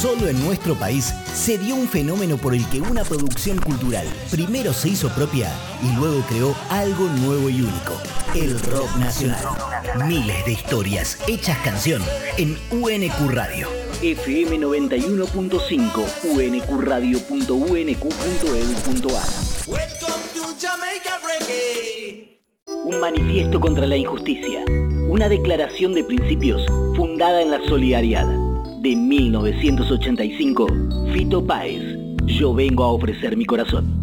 Solo en nuestro país se dio un fenómeno por el que una producción cultural primero se hizo propia y luego creó algo nuevo y único: el rock nacional. Miles de historias hechas canción en UNQ Radio. FM 91.5, unqradio.unq.edu.ar. Un manifiesto contra la injusticia. Una declaración de principios fundada en la solidaridad. De 1985, Fito Páez. Yo vengo a ofrecer mi corazón.